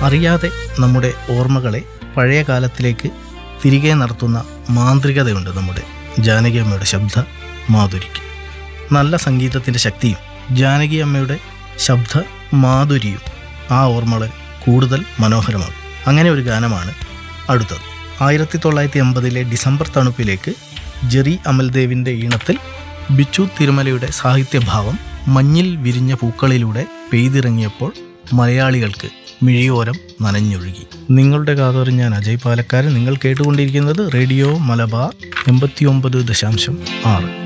അറിയാതെ നമ്മുടെ ഓർമ്മകളെ പഴയ കാലത്തിലേക്ക് തിരികെ നടത്തുന്ന മാന്ത്രികതയുണ്ട് നമ്മുടെ ജാനകി അമ്മയുടെ ശബ്ദ മാധുരിക്ക്. നല്ല സംഗീതത്തിൻ്റെ ശക്തിയും ജാനകി അമ്മയുടെ ശബ്ദ മാധുരിയും ആ ഓർമ്മകളെ കൂടുതൽ മനോഹരമാകും. അങ്ങനെ ഒരു ഗാനമാണ് അടുത്തത്. 1980 ഡിസംബർ തണുപ്പിലേക്ക് ജെറി അമൽദേവിൻ്റെ ഈണത്തിൽ ബിച്ചു തിരുമലയുടെ സാഹിത്യഭാവം മഞ്ഞിൽ വിരിഞ്ഞ പൂക്കളിലൂടെ പെയ്തിറങ്ങിയപ്പോൾ മലയാളികൾക്ക് മിഴിയോരം നനഞ്ഞൊഴുകി. നിങ്ങളുടെ കാതോരം ഞാൻ അജയ് പാലക്കാരൻ. നിങ്ങൾ കേട്ടുകൊണ്ടിരിക്കുന്നത് റേഡിയോ മലബാർ 89.6.